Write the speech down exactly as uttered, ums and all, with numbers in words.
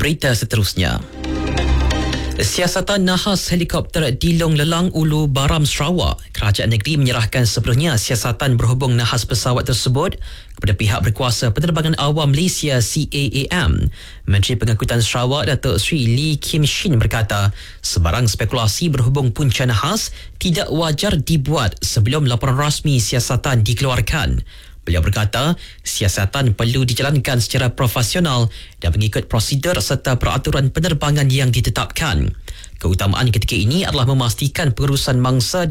Berita seterusnya. Siasatan nahas helikopter di Long Lelang Ulu Baram Sarawak. Kerajaan negeri menyerahkan sepenuhnya siasatan berhubung nahas pesawat tersebut kepada pihak berkuasa Penerbangan Awam Malaysia C A A M. Menteri Pengangkutan Sarawak Datuk Seri Lee Kim Shin berkata, sebarang spekulasi berhubung punca nahas tidak wajar dibuat sebelum laporan rasmi siasatan dikeluarkan. Beliau berkata, siasatan perlu dijalankan secara profesional dan mengikut prosedur serta peraturan penerbangan yang ditetapkan. Keutamaan ketika ini adalah memastikan pengurusan mangsa